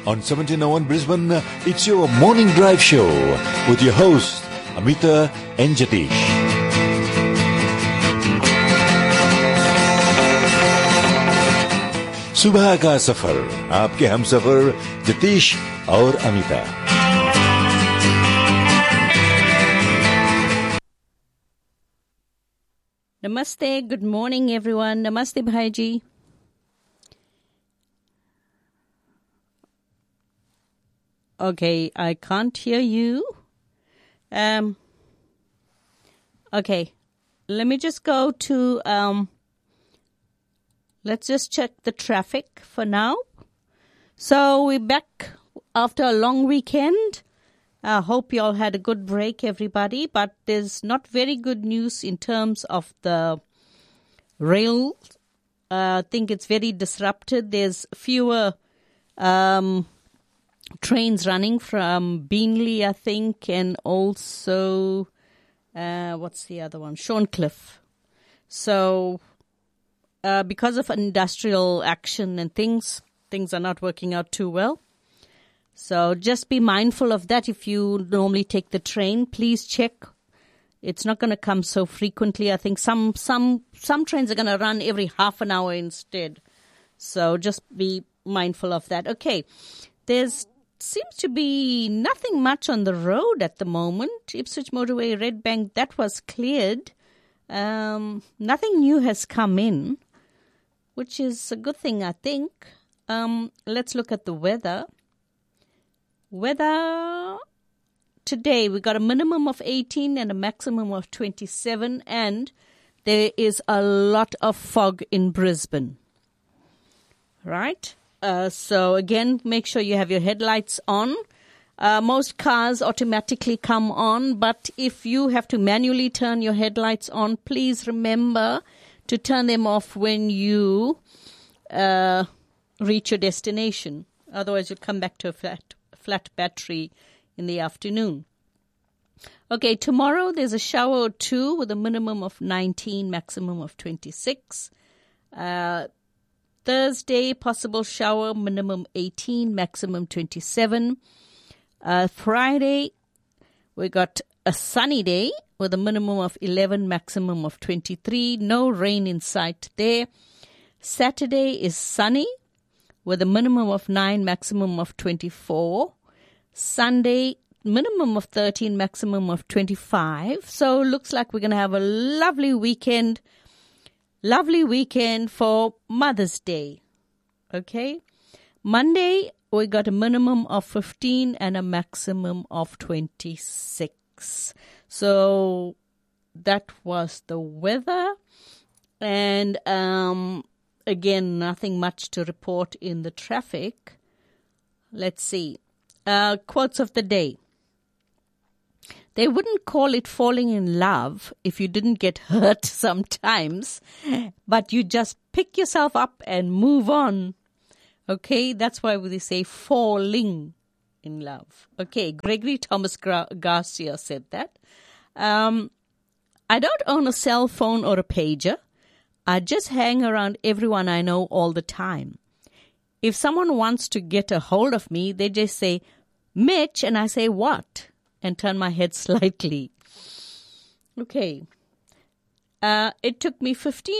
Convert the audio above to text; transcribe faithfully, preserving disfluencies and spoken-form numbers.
on seventeen oh one Brisbane. It's your morning drive show with your hosts Amita and Jatish. सुबह का सफर आपके हम सफर जतीश और Amita. Namaste, good morning everyone. Namaste Bhaiji. Okay, I can't hear you. Um. Okay, let me just go to, um, let's just check the traffic for now. So we're back after a long weekend. I hope you all had a good break, everybody. But there's not very good news in terms of the rail. Uh, I think it's very disrupted. There's fewer um, trains running from Beenleigh, I think, and also, uh, what's the other one? Shorncliffe. So uh, because of industrial action and things, things are not working out too well. So just be mindful of that. If you normally take the train, please check. It's not going to come so frequently. I think some some some trains are going to run every half an hour instead. So just be mindful of that. Okay, there's seems to be nothing much on the road at the moment. Ipswich Motorway, Red Bank, that was cleared. Um, nothing new has come in, which is a good thing, I think. Um, let's look at the weather. Weather today, we got a minimum of eighteen and a maximum of twenty-seven, and there is a lot of fog in Brisbane. Right? Uh, so again, make sure you have your headlights on. Uh, most cars automatically come on, but if you have to manually turn your headlights on, please remember to turn them off when you uh, reach your destination. Otherwise, you'll come back to a flat flat battery in the afternoon. Okay, tomorrow there's a shower or two with a minimum of nineteen, maximum of twenty-six. Uh, Thursday, possible shower, minimum eighteen, maximum twenty-seven. Uh, Friday, we got a sunny day with a minimum of eleven, maximum of twenty-three. No rain in sight there. Saturday is sunny with a minimum of nine, maximum of twenty-four. Sunday, minimum of thirteen, maximum of twenty-five. So looks like we're going to have a lovely weekend. Lovely weekend for Mother's Day. Okay. Monday, we got a minimum of fifteen and a maximum of twenty-six. So that was the weather. And um again, nothing much to report in the traffic. Let's see. Uh, quotes of the day. They wouldn't call it falling in love if you didn't get hurt sometimes, but you just pick yourself up and move on. Okay, that's why they say falling in love. Okay, Gregory Thomas Gra- Garcia said that. Um, I don't own a cell phone or a pager. I just hang around everyone I know all the time. If someone wants to get a hold of me, they just say, Mitch, and I say, what? And turn my head slightly. Okay. Uh, it took me fifteen